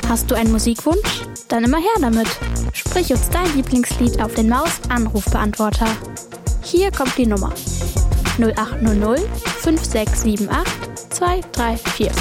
Hast du einen Musikwunsch? Dann immer her damit. Sprich uns dein Lieblingslied auf den Maus-Anrufbeantworter. Hier kommt die Nummer: 0800 5678 234.